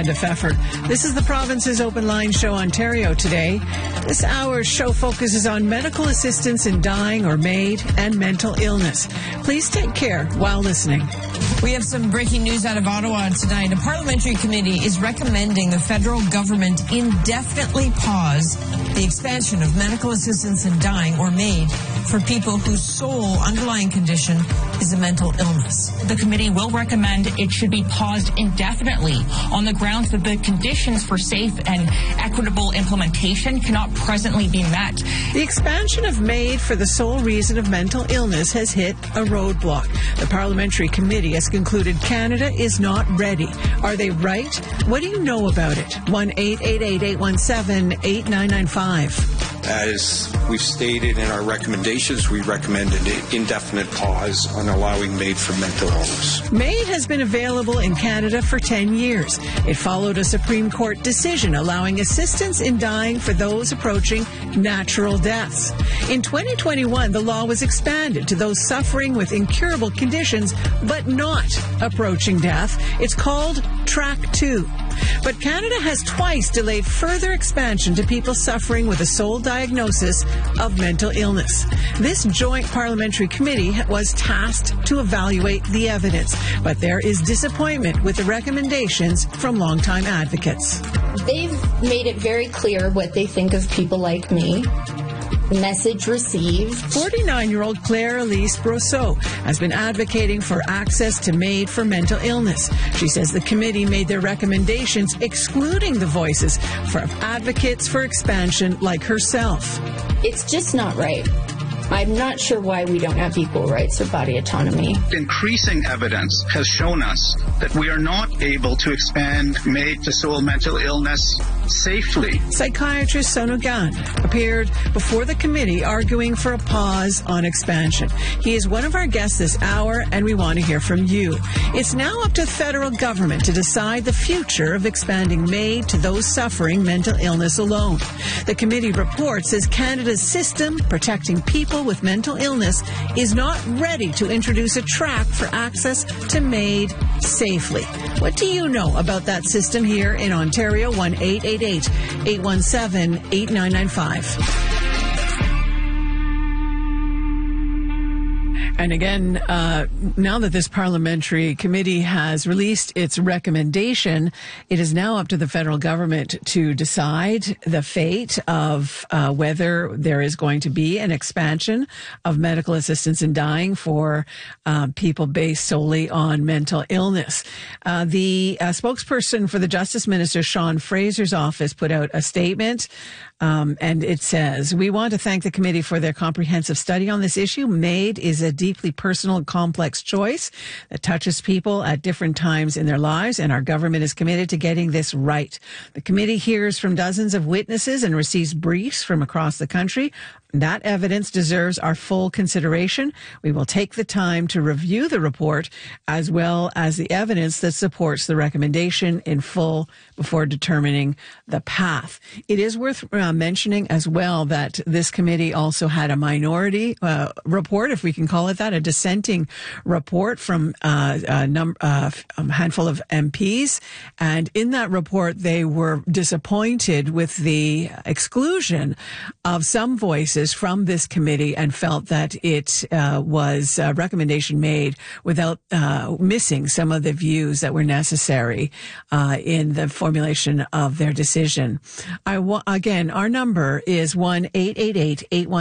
Amanda Pfeffer. This is the province's Open Line Show, Ontario Today. This hour's show focuses on medical assistance in dying or MAID and mental illness. Please take care while listening. We have some breaking news out of Ottawa tonight. A parliamentary committee is recommending the federal government indefinitely pause the expansion of medical assistance in dying or MAID for people whose sole underlying condition is a mental illness. The committee will recommend it should be paused indefinitely on the grounds that the conditions for safe and equitable implementation cannot presently be met. The expansion of MAID for the sole reason of mental illness has hit a roadblock. The parliamentary committee has concluded Canada is not ready. Are they right? What do you know about it? 1-888-817-8995. As we've stated in our recommendations, we recommended an indefinite pause on allowing MAID for mental illness. MAID has been available in Canada for 10 years. It followed a Supreme Court decision allowing assistance in dying for those approaching natural deaths. In 2021, the law was expanded to those suffering with incurable conditions but not approaching death. It's called Track 2. But Canada has twice delayed further expansion to people suffering with a sole diagnosis of mental illness. This joint parliamentary committee was tasked to evaluate the evidence, but there is disappointment with the recommendations from longtime advocates. They've made it very clear what they think of people like me. Message received. 49-year-old Claire Elise Brosseau has been advocating for access to MAID for mental illness. She says the committee made their recommendations excluding the voices for advocates for expansion like herself. It's just not right. I'm not sure why we don't have equal rights or body autonomy. Increasing evidence has shown us that we are not able to expand MAID to sole mental illness safely. Psychiatrist Sonu Gan appeared before the committee arguing for a pause on expansion. He is one of our guests this hour, and we want to hear from you. It's now up to the federal government to decide the future of expanding MAID to those suffering mental illness alone. The committee report says Canada's system protecting people with mental illness is not ready to introduce a track for access to MAID safely. What do you know about that system here in Ontario? 1-888-817-8995. And again, now that this parliamentary committee has released its recommendation, it is now up to the federal government to decide the fate of whether there is going to be an expansion of medical assistance in dying for people based solely on mental illness. The spokesperson for the Justice Minister, Sean Fraser's office, put out a statement. And it says, we want to thank the committee for their comprehensive study on this issue. MAID is a deeply personal and complex choice that touches people at different times in their lives, and our government is committed to getting this right. The committee hears from dozens of witnesses and receives briefs from across the country. That evidence deserves our full consideration. We will take the time to review the report as well as the evidence that supports the recommendation in full before determining the path. It is worth mentioning as well that this committee also had a minority report, if we can call it that, a dissenting report from a handful of MPs. And in that report, they were disappointed with the exclusion of some voices from this committee and felt that it was a recommendation made without missing some of the views that were necessary in the formulation of their decision. Again, our number is 1-888-817